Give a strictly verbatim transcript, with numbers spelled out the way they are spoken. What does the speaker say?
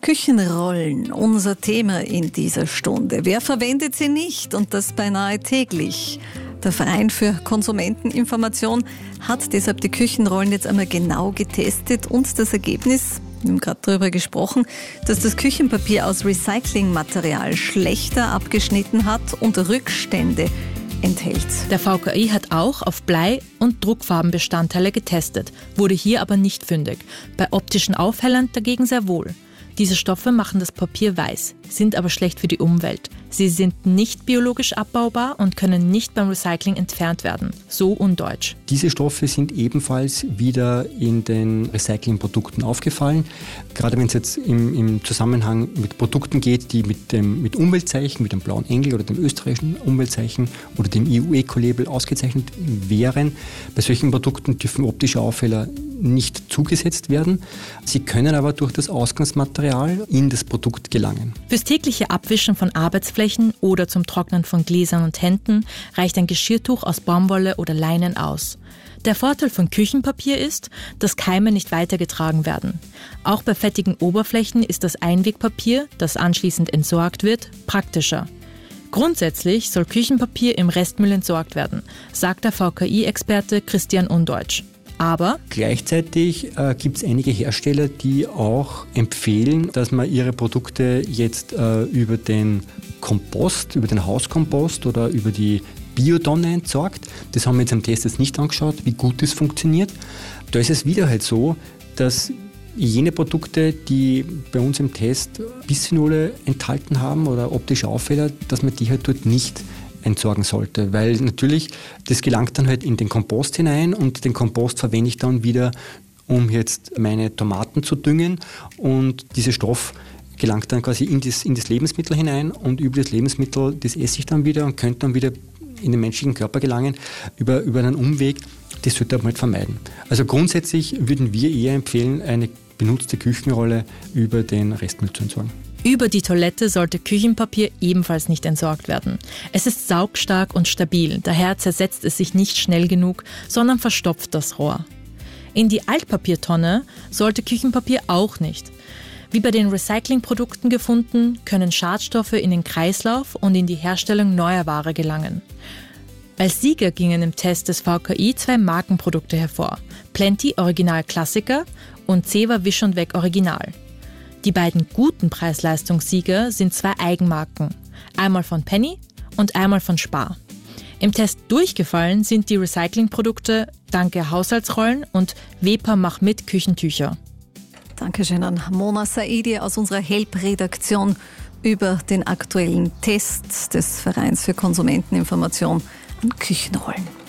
Küchenrollen, unser Thema in dieser Stunde. Wer verwendet sie nicht und das beinahe täglich? Der Verein für Konsumenteninformation hat deshalb die Küchenrollen jetzt einmal genau getestet und das Ergebnis, wir haben gerade darüber gesprochen, dass das Küchenpapier aus Recyclingmaterial schlechter abgeschnitten hat und Rückstände enthält. Der V K I hat auch auf Blei- und Druckfarbenbestandteile getestet, wurde hier aber nicht fündig. Bei optischen Aufhellern dagegen sehr wohl. Diese Stoffe machen das Papier weiß, sind aber schlecht für die Umwelt. Sie sind nicht biologisch abbaubar und können nicht beim Recycling entfernt werden. So undeutsch. Diese Stoffe sind ebenfalls wieder in den Recyclingprodukten aufgefallen. Gerade wenn es jetzt im, im Zusammenhang mit Produkten geht, die mit dem mit Umweltzeichen, mit dem blauen Engel oder dem österreichischen Umweltzeichen oder dem E U-Eco-Label ausgezeichnet wären. Bei solchen Produkten dürfen optische Aufheller nicht zugesetzt werden. Sie können aber durch das Ausgangsmaterial in das Produkt gelangen. Fürs tägliche Abwischen von Arbeitsflächen oder zum Trocknen von Gläsern und Händen reicht ein Geschirrtuch aus Baumwolle oder Leinen aus. Der Vorteil von Küchenpapier ist, dass Keime nicht weitergetragen werden. Auch bei fettigen Oberflächen ist das Einwegpapier, das anschließend entsorgt wird, praktischer. Grundsätzlich soll Küchenpapier im Restmüll entsorgt werden, sagt der V K I-Experte Christian Undeutsch. Aber gleichzeitig äh, gibt es einige Hersteller, die auch empfehlen, dass man ihre Produkte jetzt äh, über den Kompost, über den Hauskompost oder über die Biotonne entsorgt. Das haben wir jetzt am Test jetzt nicht angeschaut, wie gut das funktioniert. Da ist es wieder halt so, dass jene Produkte, die bei uns im Test Bisphenole enthalten haben oder optische Auffäller, dass man die halt dort nicht entsorgen sollte, weil natürlich das gelangt dann halt in den Kompost hinein und den Kompost verwende ich dann wieder, um jetzt meine Tomaten zu düngen und dieser Stoff gelangt dann quasi in das, in das Lebensmittel hinein und über das Lebensmittel, das esse ich dann wieder und könnte dann wieder in den menschlichen Körper gelangen über, über einen Umweg. Das sollte man halt vermeiden. Also grundsätzlich würden wir eher empfehlen, eine benutzte Küchenrolle über den Restmüll zu entsorgen. Über die Toilette sollte Küchenpapier ebenfalls nicht entsorgt werden. Es ist saugstark und stabil, daher zersetzt es sich nicht schnell genug, sondern verstopft das Rohr. In die Altpapiertonne sollte Küchenpapier auch nicht. Wie bei den Recyclingprodukten gefunden, können Schadstoffe in den Kreislauf und in die Herstellung neuer Ware gelangen. Als Sieger gingen im Test des V K I zwei Markenprodukte hervor: Plenty Original Klassiker und Zewa Wisch und Weg Original. Die beiden guten Preis-Leistungssieger sind zwei Eigenmarken, einmal von Penny und einmal von Spar. Im Test durchgefallen sind die Recyclingprodukte Danke Haushaltsrollen und Wepa Mach mit Küchentücher. Dankeschön an Mona Saidi aus unserer Help-Redaktion über den aktuellen Test des Vereins für Konsumenteninformation an Küchenrollen.